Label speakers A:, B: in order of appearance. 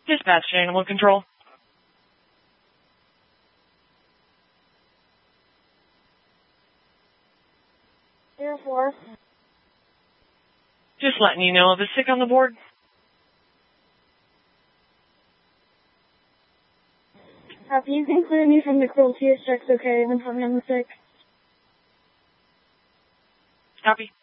A: Dispatch to Animal Control.
B: Air 4.
A: Just letting you know of a sick on the board.
B: Copy. You can clear me from the cruelty check's okay, and from him the sick.
A: Copy.